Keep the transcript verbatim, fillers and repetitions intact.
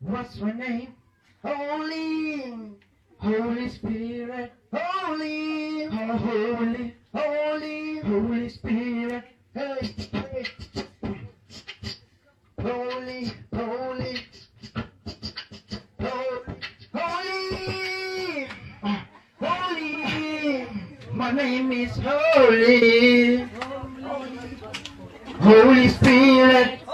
What's your name? Holy, Holy Spirit, Holy, oh, Holy, Holy, Holy Spirit, hey, hey. Holy, Holy, Holy, Holy, Holy. My name is Holy, Holy Spirit.